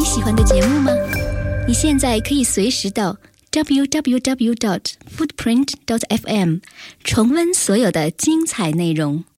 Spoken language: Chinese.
你喜欢的节目吗？你现在可以随时到 www.footprint.fm 重温所有的精彩内容。